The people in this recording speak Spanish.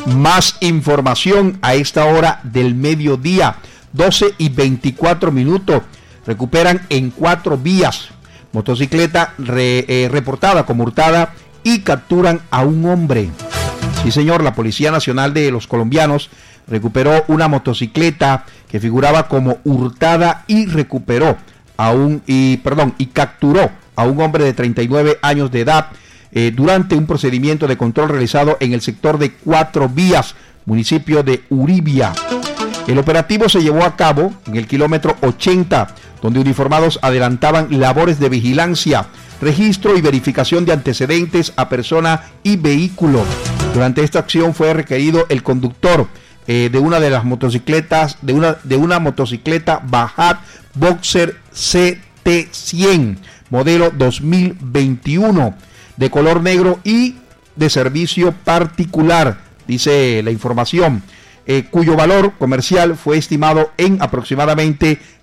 Más información a esta hora del mediodía, 12:24. Recuperan en 4 vías motocicleta reportada como hurtada y capturan a un hombre. Sí, señor, la Policía Nacional de los Colombianos recuperó una motocicleta que figuraba como hurtada y capturó a un hombre de 39 años de edad durante un procedimiento de control realizado en el sector de 4 vías, municipio de Uribia. El operativo se llevó a cabo en el kilómetro 80, donde uniformados adelantaban labores de vigilancia, registro y verificación de antecedentes a persona y vehículo. Durante esta acción fue requerido el conductor de una de las motocicletas, de una motocicleta Bajaj Boxer CT100, modelo 2021, de color negro y de servicio particular, dice la información, cuyo valor comercial fue estimado en aproximadamente